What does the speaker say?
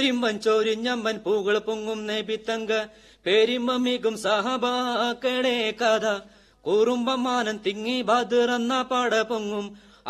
കരിമ്പൻ ചോരിഞ്ഞമ്മൻ പൂകൾ പൊങ്ങും നബിത്തങ്ക പേരിമ്മീകും സഹബാക്കളെ കഥ കൂറുമ്പമാനം തിങ്ങി ബദറെന്ന പട പൊങ്ങും